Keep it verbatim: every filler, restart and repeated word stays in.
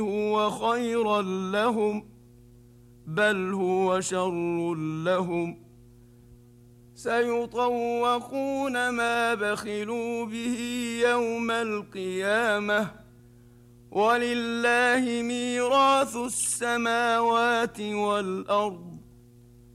هو خيرا لهم بل هو شر لهم سيطوقون ما بخلوا به يوم القيامة ولله ميراث السماوات والأرض